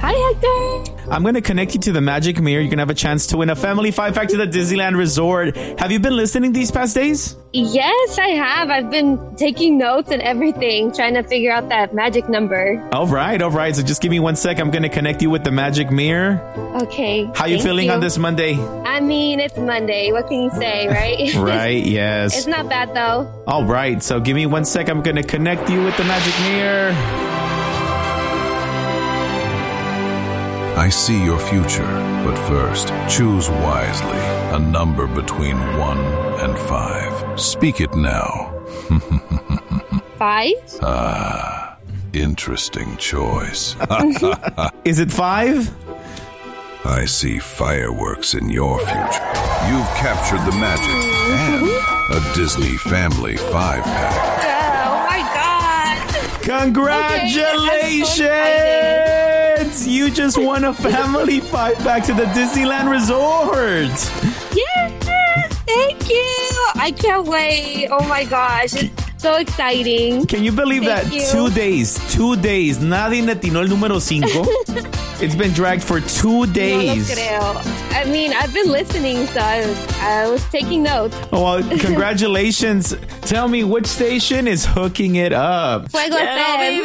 Hi, Hector. I'm going to connect you to the Magic Mirror. You're going to have a chance to win a family 5-pack to the Disneyland Resort. Have you been listening these past days? Yes, I have. I've been taking notes and everything, trying to figure out that magic number. All right. So just give me 1 sec. I'm going to connect you with the Magic Mirror. Okay. How you feeling on this Monday? I mean, it's Monday. What can you say, right? Right, yes. It's not bad, though. All right. So give me 1 sec. I'm going to connect you with the Magic Mirror. I see your future, but first, choose wisely. A number between 1 and 5. Speak it now. 5? Interesting choice. Is it 5? I see fireworks in your future. You've captured the magic and a Disney Family 5-pack. Oh, my God. Congratulations! You just won a family 5-pack to the Disneyland Resort. Yes, thank you. I can't wait. Oh my gosh, it's so exciting. Can you believe that? 2 days, nadie le atinó el número 5. It's been dragged for 2 days. No lo creo. I mean, I've been listening, so I was taking notes. Oh, well, congratulations. Tell me, which station is hooking it up? Fuego FM.